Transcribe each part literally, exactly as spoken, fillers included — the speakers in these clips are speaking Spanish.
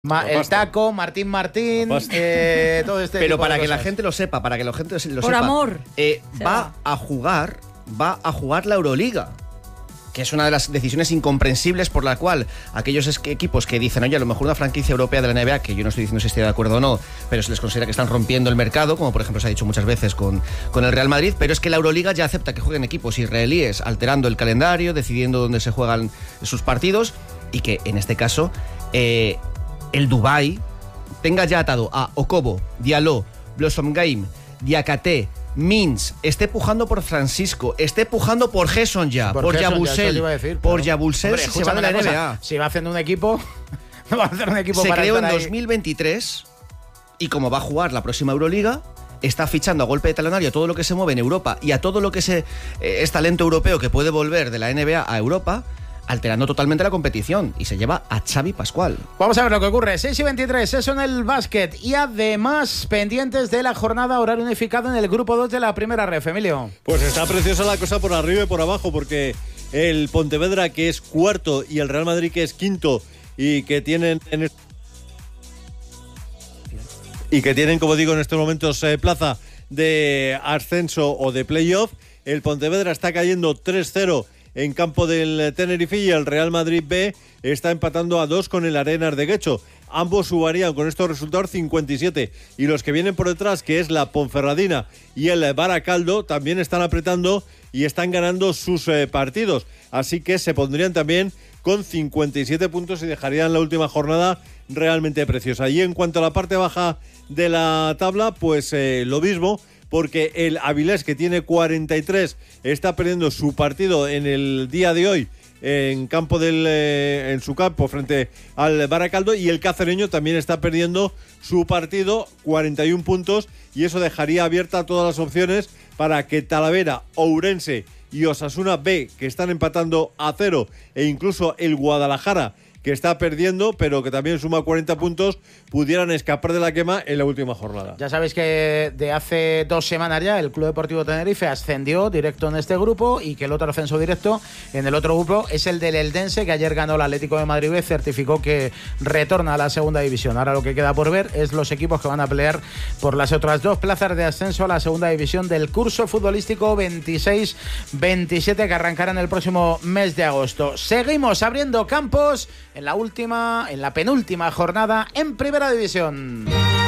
Ma, el Taco, Martín Martín, eh, todo este Pero tipo para de que cosas. la gente lo sepa, para que la gente lo Por sepa, amor. eh, Se va va. a jugar, va a jugar la Euroliga, que es una de las decisiones incomprensibles por la cual aquellos es- equipos que dicen, oye, a lo mejor una franquicia europea de la N B A, que yo no estoy diciendo si estoy de acuerdo o no, pero se les considera que están rompiendo el mercado, como por ejemplo se ha dicho muchas veces con, con el Real Madrid, pero es que la Euroliga ya acepta que jueguen equipos israelíes, alterando el calendario, decidiendo dónde se juegan sus partidos, y que en este caso eh, el Dubái tenga ya atado a Okobo, Diallo, Blossom Game, Diakate, Mins, esté pujando por Francisco, esté pujando por Gerson ya, por, Por Gerson, ya, Yabusel, eso te iba a decir, por claro. Yabusel, Hombre, si se va escúchame de la una N B cosa, A. Si va haciendo un equipo, no va a hacer un equipo Se para creó en estar ahí. dos mil veintitrés y como va a jugar la próxima Euroliga, está fichando a golpe de talonario a todo lo que se mueve en Europa y a todo lo que se, eh, es talento europeo que puede volver de la N B A a Europa, alterando totalmente la competición, y se lleva a Xavi Pascual. Vamos a ver lo que ocurre. seis y veintitrés, eso en el básquet. Y además, pendientes de la jornada, horario unificado en el grupo dos de la primera ref. Emilio. Pues está preciosa la cosa por arriba y por abajo, porque el Pontevedra, que es cuarto, y el Real Madrid, que es quinto, y que tienen en est- y que tienen, como digo, en estos momentos eh, plaza de ascenso o de playoff. El Pontevedra está cayendo tres cero en campo del Tenerife, y el Real Madrid B está empatando a dos con el Arenas de Guecho. Ambos sumarían con estos resultados cincuenta y siete, y los que vienen por detrás, que es la Ponferradina y el Baracaldo, también están apretando y están ganando sus eh, partidos, así que se pondrían también con cincuenta y siete puntos y dejarían la última jornada realmente preciosa. Y en cuanto a la parte baja de la tabla, pues eh, lo mismo, porque el Avilés, que tiene cuarenta y tres, está perdiendo su partido en el día de hoy en campo del eh, en su campo frente al Baracaldo, y el Cacereño también está perdiendo su partido, cuarenta y uno puntos, y eso dejaría abierta todas las opciones para que Talavera, Ourense y Osasuna B, que están empatando a cero, e incluso el Guadalajara, que está perdiendo, pero que también suma cuarenta puntos, pudieran escapar de la quema en la última jornada. Ya sabéis que de hace dos semanas ya el Club Deportivo Tenerife ascendió directo en este grupo, y que el otro ascenso directo en el otro grupo es el del Eldense, que ayer ganó el Atlético de Madrid B, certificó que retorna a la segunda división. Ahora lo que queda por ver es los equipos que van a pelear por las otras dos plazas de ascenso a la segunda división del curso futbolístico veintiséis veintisiete, que arrancará en el próximo mes de agosto. Seguimos abriendo campos en la última, en la penúltima jornada en Primera División.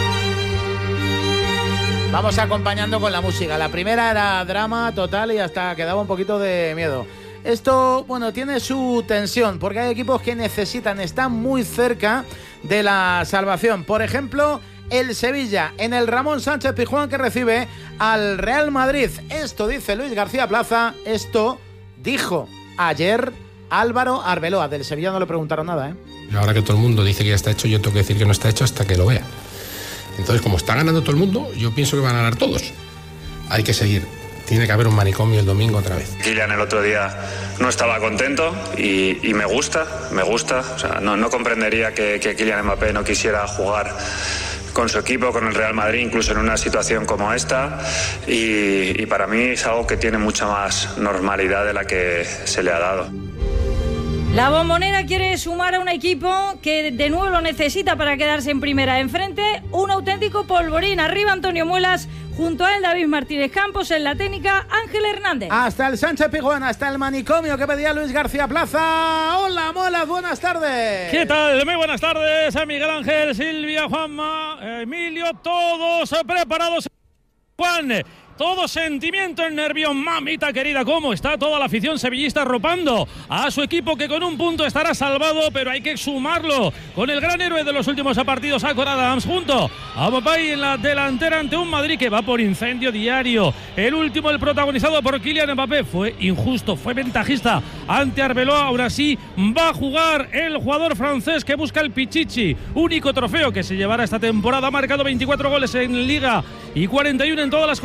Vamos acompañando con la música. La primera era drama total y hasta quedaba un poquito de miedo. Esto, bueno, tiene su tensión, porque hay equipos que necesitan, están muy cerca de la salvación. Por ejemplo, el Sevilla, en el Ramón Sánchez Pizjuán, que recibe al Real Madrid. Esto dice Luis García Plaza, esto dijo ayer Álvaro Arbeloa. Del Sevilla no le preguntaron nada, ¿eh? Ahora que todo el mundo dice que ya está hecho, yo tengo que decir que no está hecho hasta que lo vea. Entonces, como está ganando todo el mundo, yo pienso que van a ganar todos. Hay que seguir. Tiene que haber un manicomio el domingo otra vez. Kylian el otro día no estaba contento y, y me gusta, me gusta. O sea, no, no comprendería que, que Kylian Mbappé no quisiera jugar con su equipo, con el Real Madrid, incluso en una situación como esta, y, y para mí es algo que tiene mucha más normalidad de la que se le ha dado. La Bombonera quiere sumar a un equipo que de nuevo lo necesita para quedarse en primera. Enfrente, un auténtico polvorín. Arriba Antonio Muelas, junto a él David Martínez Campos, en la técnica Ángel Hernández. Hasta el Sánchez Pizjuán, hasta el manicomio que pedía Luis García Plaza. Hola, Muelas, buenas tardes. ¿Qué tal? Muy buenas tardes a Miguel Ángel, Silvia, Juanma, Emilio, todos preparados. Juan, todo sentimiento en nervios, mamita querida, cómo está toda la afición sevillista arropando a su equipo, que con un punto estará salvado, pero hay que sumarlo con el gran héroe de los últimos partidos, Akor Adams, junto a Mbappé en la delantera, ante un Madrid que va por incendio diario. El último, el protagonizado por Kylian Mbappé, fue injusto, fue ventajista ante Arbeloa. Ahora sí va a jugar el jugador francés que busca el Pichichi, único trofeo que se llevará esta temporada. Ha marcado veinticuatro goles en Liga y cuarenta y uno en todas las competiciones.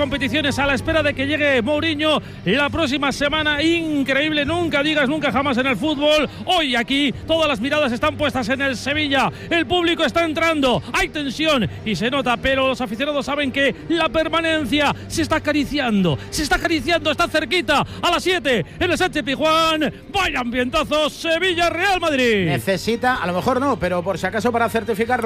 sensaciones a la espera de que llegue Mourinho la próxima semana. Increíble, nunca digas nunca jamás en el fútbol. Hoy aquí todas las miradas están puestas en el Sevilla. El público está entrando, hay tensión y se nota, pero los aficionados saben que la permanencia se está acariciando, se está acariciando, está cerquita. A las siete en el Sánchez Pizjuán. Vaya ambientazo, Sevilla Real Madrid. Necesita, a lo mejor no, pero por si acaso para certificarlo